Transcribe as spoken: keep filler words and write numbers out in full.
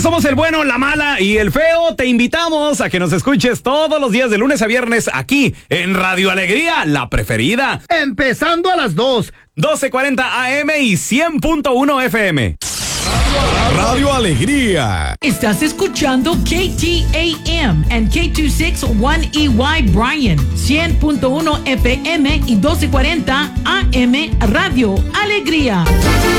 somos el bueno, la mala y el feo. Te invitamos a que nos escuches todos los días de lunes a viernes aquí en Radio Alegría, la preferida. Empezando a las dos. doce cuarenta A M y cien punto uno F M. Radio Alegría. Estás escuchando K T A M and K dos sesenta y uno E Y Bryan, cien punto uno F M y doce cuarenta A M Radio Alegría.